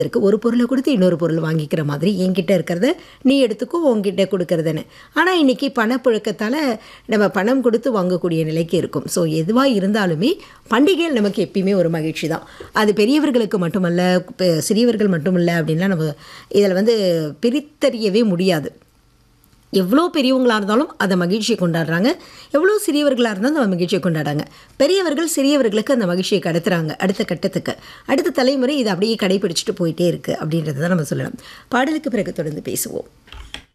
இருக்கு. ஒரு பொருள குடுத்து இன்னொரு பொருள் வாங்கிக்கிற மாதிரி, என்கிட்ட இருக்கிறத நீ எடுத்துக்கோ, உன்கிட்ட குடுக்கறதுன்னு. ஆனா, இன்னைக்கு பணப்புழக்கத்தால நம்ம பணம் குடுத்து வாங்கக்கூடிய நிலைக்கு இருக்கோம். ஸோ, எதுவா இருந்தாலுமே பண்டிகைகள் நமக்கு எப்பயுமே ஒரு மகிழ்ச்சி தான். அது பெரியவர்களுக்கு மட்டுமல்ல, சிறியவர்கள் மட்டுமில்ல அப்படின்லாம் நம்ம இதில வந்து பிரித்தறியவே முடியாது. எவ்வளோ பெரியவங்களா இருந்தாலும் அந்த மகிழ்ச்சியை கொண்டாடுறாங்க. எவ்வளோ சிறியவர்களா இருந்தாலும் அந்த மகிழ்ச்சியை கொண்டாடுறாங்க. பெரியவர்கள் சிறியவர்களுக்கு அந்த மகிழ்ச்சியை கடத்துறாங்க அடுத்த கட்டத்துக்கு. அடுத்த தலைமுறை இதை அப்படியே கடைபிடிச்சிட்டு போயிட்டே இருக்கு அப்படின்றத தான் நம்ம சொல்லலாம். பாடலுக்கு பிறகு தொடர்ந்து பேசுவோம்.